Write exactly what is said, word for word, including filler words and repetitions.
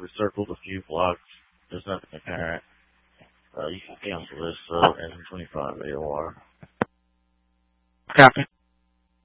we circled a few blocks. There's nothing apparent. Uh, you can cancel this, uh, and twenty-five A O R. Copy.